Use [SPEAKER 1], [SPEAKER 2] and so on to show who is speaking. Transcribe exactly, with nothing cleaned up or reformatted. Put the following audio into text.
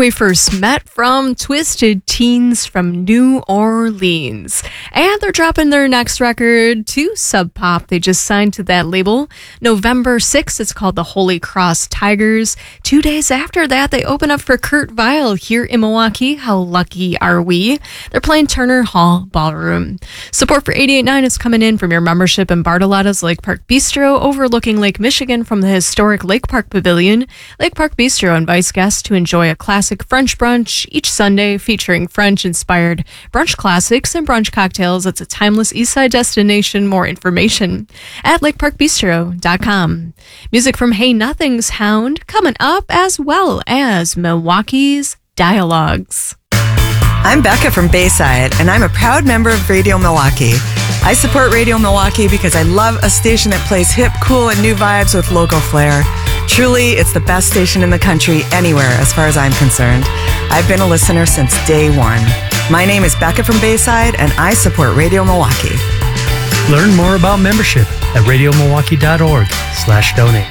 [SPEAKER 1] We First Met from Twisted Teens from New Orleans. And they're dropping their next record to Sub Pop. They just signed to that label November sixth. It's called the Holy Cross Tigers. Two days after that, they open up for Kurt Vile here in Milwaukee. How lucky are we? They're playing Turner Hall Ballroom. Support for eighty-eight point nine is coming in from your membership in Bartolotta's Lake Park Bistro overlooking Lake Michigan from the historic Lake Park Pavilion. Lake Park Bistro invites guests to enjoy a classic French brunch each Sunday featuring French-inspired brunch classics and brunch cocktails. It's a timeless Eastside destination. More information at lake park bistro dot com. Music from Hey Nothing's Hound coming up, as well as Milwaukee's Dialogues.
[SPEAKER 2] I'm Becca from Bayside, and I'm a proud member of Radio Milwaukee. I support Radio Milwaukee because I love a station that plays hip, cool, and new vibes with local flair. Truly, it's the best station in the country anywhere as far as I'm concerned. I've been a listener since day one. My name is Becca from Bayside, and I support Radio Milwaukee.
[SPEAKER 3] Learn more about membership at radio milwaukee dot org slash donate.